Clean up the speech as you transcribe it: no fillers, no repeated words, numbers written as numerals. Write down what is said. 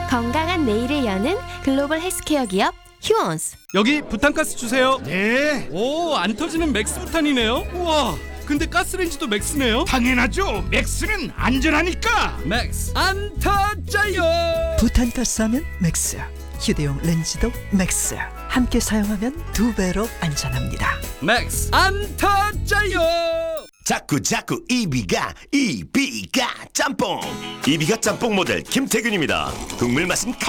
건강한 내일을 여는 글로벌 헬스케어 기업 휴원스. 여기 부탄가스 주세요. 네, 오, 안 터지는 맥스 부탄이네요. 우와, 근데 가스레인지도 맥스네요. 당연하죠. 맥스는 안전하니까. 맥스 안 터져요. 부탄가스 하면 맥스, 휴대용 렌즈도 맥스. 함께 사용하면 2배로 안전합니다. 맥스 안 터져요. 자꾸 이비가 짬뽕. 이비가 짬뽕 모델 김태균입니다. 국물 맛은